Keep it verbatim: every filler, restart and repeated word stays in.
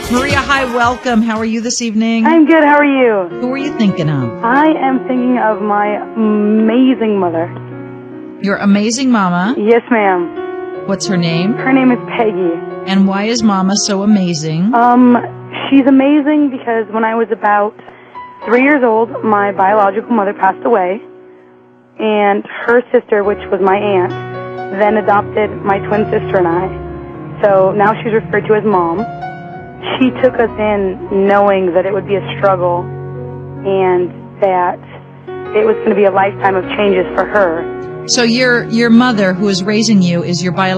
Maria, hi, welcome. How are you this evening? I'm good. How are you? Who are you thinking of? I am thinking of my amazing mother. Your amazing mama. Yes, ma'am. What's her name? Her name is Peggy. And why is mama so amazing? Um, she's amazing because when I was about three years old, my biological mother passed away, and her sister, which was my aunt, then adopted my twin sister and I. So now she's referred to as Mom. She took us in knowing that it would be a struggle and that it was going to be a lifetime of changes for her. So your your mother, who is raising you, is your biological